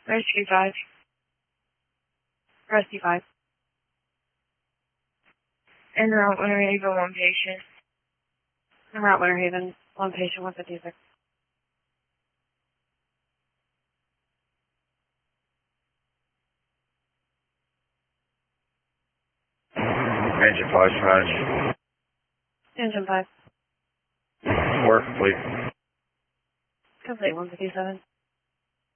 Rescue 5. Rescue 5. En route Winter Haven, 1 patient. En route Winter Haven, 1 patient, 156. Engine 5, Smash. Engine 5. Work complete. Complete 157.